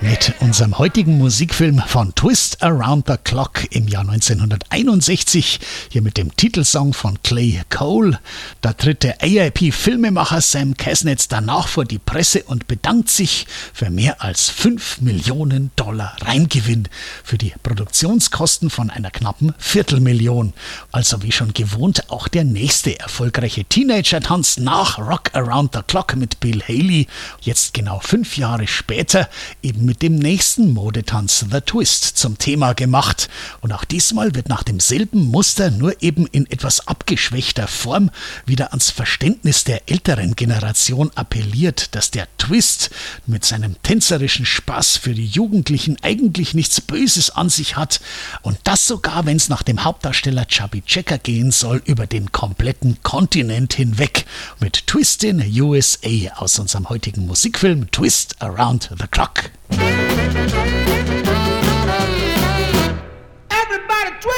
Mit unserem heutigen Musikfilm von Twist Around the Clock im Jahr 1961, hier mit dem Titelsong von Clay Cole. Da tritt der AIP-Filmemacher Sam Kasnetz danach vor die Presse und bedankt sich für mehr als $5 Millionen Reingewinn für die Produktionskosten von einer knappen Viertelmillion. Also wie schon gewohnt auch der nächste erfolgreiche Teenager-Tanz nach Rock Around the Clock mit Bill Haley, jetzt genau 5 Jahre später, eben mit dem nächsten Modetanz The Twist zum Thema gemacht. Und auch diesmal wird nach demselben Muster, nur eben in etwas abgeschwächter Form, wieder ans Verständnis der älteren Generation appelliert, dass der Twist mit seinem tänzerischen Spaß für die Jugendlichen eigentlich nichts Böses an sich hat. Und das sogar, wenn es nach dem Hauptdarsteller Chubby Checker gehen soll, über den kompletten Kontinent hinweg. Mit Twist in USA aus unserem heutigen Musikfilm Twist Around the Clock.